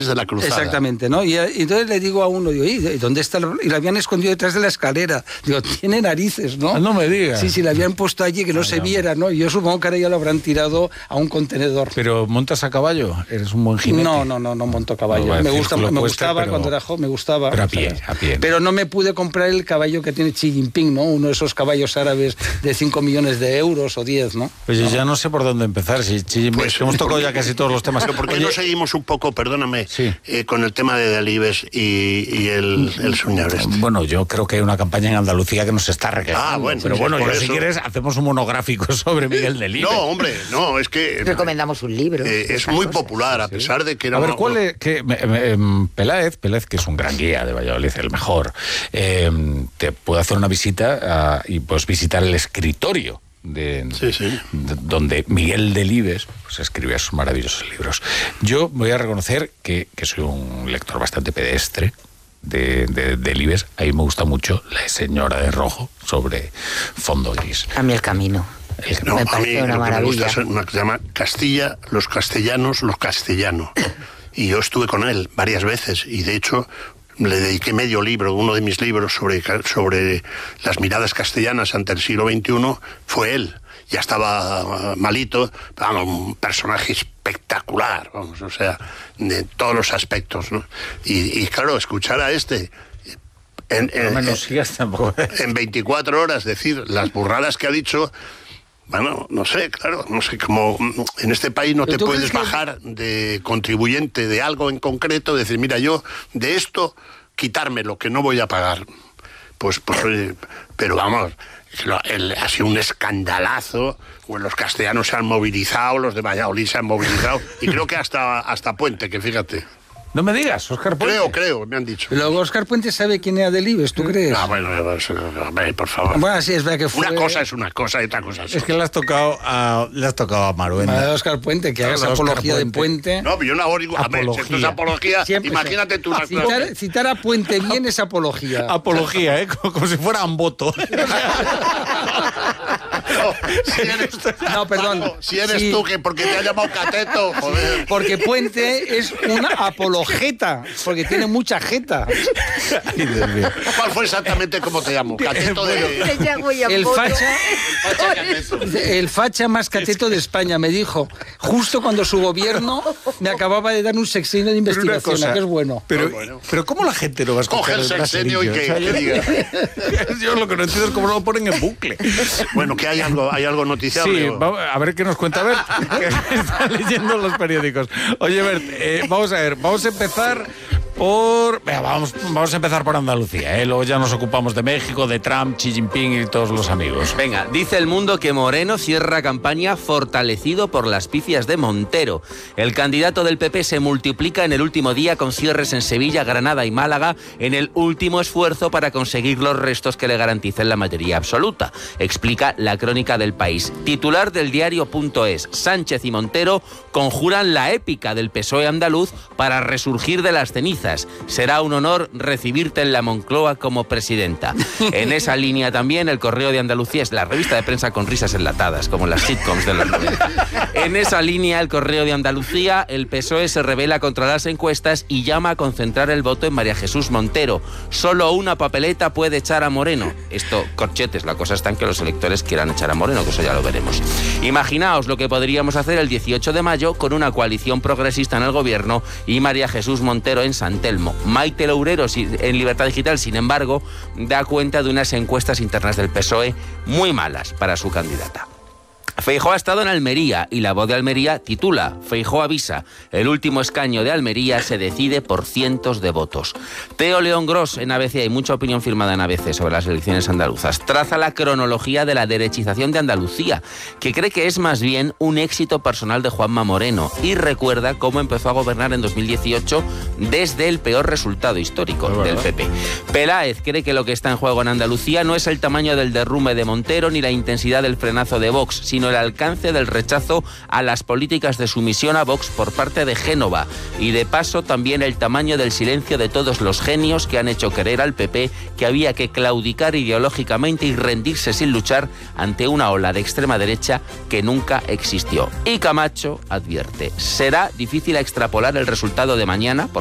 de la cruzada. Exactamente, ¿no? Y entonces le digo a uno, digo, ¿y dónde está? Y lo habían escondido detrás de la escalera. Digo, tiene narices, ¿no? No me digas. Sí, le habían puesto allí que no se viera, ¿no? Y yo supongo que ahora ya lo habrán tirado a un contenedor. ¿Pero montas a caballo? ¿Eres un buen jinete? No monto caballo. No, me gustaba pero... cuando era joven, me gustaba. Pero a pie. Pero no me pude comprar el caballo que tiene Xi Jinping, ¿no? Uno de esos caballos árabes de 5 millones de euros o 10, ¿no? Pues yo ya no sé por dónde empezar. Si hemos tocado ya casi todos los temas. Pero ¿por qué no seguimos un poco, perdóname, con el tema de Delibes y el Suñabreste? Bueno, yo creo que hay una campaña en Andalucía que nos está reclamando. Bueno. Pero bueno, si quieres, hacemos un monográfico sobre Miguel Delibes. No, hombre, no, es que... Recomendamos un libro. Es muy popular, a pesar de que era... A ver, ¿cuál es? Peláez, que es un gran guía de Valladolid, el mejor, te puede hacer una visita y pues visitar el escritorio donde Miguel Delibes pues escribe sus maravillosos libros. Yo voy a reconocer que soy un lector bastante pedestre de Delibes. A mí me gusta mucho La señora de rojo sobre fondo gris. A mí El camino. Me parece una maravilla. Me gusta es una que se llama Castilla, los castellanos, los castellanos. Y yo estuve con él varias veces y de hecho le dediqué medio libro, uno de mis libros sobre las miradas castellanas ante el siglo XXI, fue él. Ya estaba malito, pero un personaje espectacular, vamos, o sea, de todos los aspectos, ¿no? Y claro, escuchar a en 24 horas decir las burradas que ha dicho... Bueno, no sé, como en este país no te puedes bajar de contribuyente de algo en concreto, decir, mira, yo de esto quitarme lo que no voy a pagar. Pues pero vamos, ha sido un escandalazo, pues los castellanos se han movilizado, los de Valladolid se han movilizado, y creo que hasta Puente, que fíjate. No me digas, Óscar Puente. Creo, me han dicho. Pero Óscar Puente sabe quién era Delibes, ¿tú crees? Bueno, por favor. Bueno, sí, es verdad que fue... Una cosa es una cosa y otra cosa es otra. Es que le has tocado a Maruenda. A Óscar Puente, que haga esa apología de Puente. No, pero yo no hago ninguna... Si esto es apología, imagínate tú una cosa. Citar a Puente bien es apología. Apología, como si fuera un voto. Perdón. Si eres tú, que porque te ha llamado cateto, joder. Porque Puente es una apologeta, porque tiene mucha jeta. Ay, Dios mío. ¿Cuál fue exactamente cómo te llamo? Cateto de... El facha más cateto de España, me dijo, justo cuando su gobierno me acababa de dar un sexenio de investigación, que es bueno. Pero ¿cómo la gente no va a escoger el sexenio y que diga? Yo lo que no entiendo es cómo lo ponen en bucle. Bueno, que hay algo noticiable. Sí, a ver qué nos cuenta Bert, que está leyendo los periódicos. Oye, Bert, vamos a empezar vamos a empezar por Andalucía, luego ya nos ocupamos de México, de Trump, Xi Jinping y todos los amigos. Venga, dice El Mundo que Moreno cierra campaña fortalecido por las pifias de Montero. El candidato del PP se multiplica en el último día con cierres en Sevilla, Granada y Málaga en el último esfuerzo para conseguir los restos que le garanticen la mayoría absoluta, explica la Crónica del País. Titular del diario.es: Sánchez y Montero conjuran la épica del PSOE andaluz para resurgir de las cenizas. Será un honor recibirte en la Moncloa como presidenta. En esa línea también El Correo de Andalucía, es la revista de prensa con risas enlatadas, como las sitcoms de los 90. En esa línea, El Correo de Andalucía, el PSOE se rebela contra las encuestas y llama a concentrar el voto en María Jesús Montero. Solo una papeleta puede echar a Moreno. Esto, corchetes, la cosa está en que los electores quieran echar a Moreno, que eso ya lo veremos. Imaginaos lo que podríamos hacer el 18 de mayo con una coalición progresista en el gobierno y María Jesús Montero en San Telmo. Maite Loureiro en Libertad Digital, sin embargo, da cuenta de unas encuestas internas del PSOE muy malas para su candidata. Feijóo ha estado en Almería y La Voz de Almería titula: Feijóo avisa, el último escaño de Almería se decide por cientos de votos. Teo León Gros en ABC, hay mucha opinión firmada en ABC sobre las elecciones andaluzas, traza la cronología de la derechización de Andalucía, que cree que es más bien un éxito personal de Juanma Moreno, y recuerda cómo empezó a gobernar en 2018 desde el peor resultado histórico del PP. Peláez cree que lo que está en juego en Andalucía no es el tamaño del derrumbe de Montero ni la intensidad del frenazo de Vox, sino el alcance del rechazo a las políticas de sumisión a Vox por parte de Génova. Y de paso también el tamaño del silencio de todos los genios que han hecho creer al PP que había que claudicar ideológicamente y rendirse sin luchar ante una ola de extrema derecha que nunca existió. Y Camacho advierte, será difícil extrapolar el resultado de mañana,